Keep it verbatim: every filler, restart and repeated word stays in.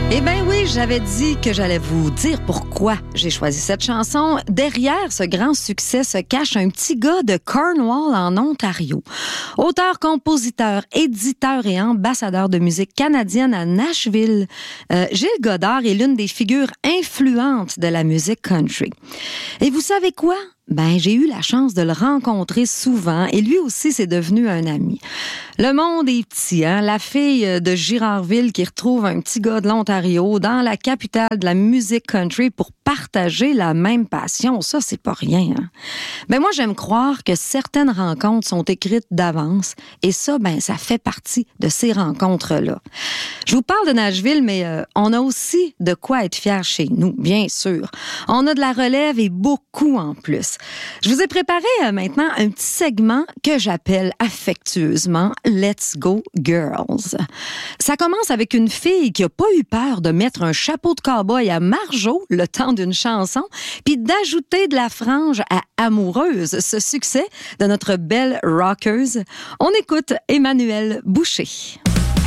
Eh bien oui, j'avais dit que j'allais vous dire pourquoi j'ai choisi cette chanson. Derrière ce grand succès se cache un petit gars de Cornwall en Ontario. Auteur, compositeur, éditeur et ambassadeur de musique canadienne à Nashville, euh, Gilles Godard est l'une des figures influentes de la musique country. Et vous savez quoi? Ben, j'ai eu la chance de le rencontrer souvent et lui aussi, c'est devenu un ami. Le monde est petit, hein? La fille de Girardville qui retrouve un petit gars de l'Ontario dans la capitale de la musique country pour partager la même passion. Ça, c'est pas rien, hein? Ben, moi, j'aime croire que certaines rencontres sont écrites d'avance et ça, ben, ça fait partie de ces rencontres-là. Je vous parle de Nashville, mais euh, on a aussi de quoi être fiers chez nous, bien sûr. On a de la relève et beaucoup en plus. Je vous ai préparé euh, maintenant un petit segment que j'appelle affectueusement « Let's Go Girls ». Ça commence avec une fille qui a pas eu peur de mettre un chapeau de cow-boy à Marjo le temps d'une chanson, puis d'ajouter de la frange à Amoureuse, ce succès de notre belle rockeuse. On écoute Emmanuelle Boucher.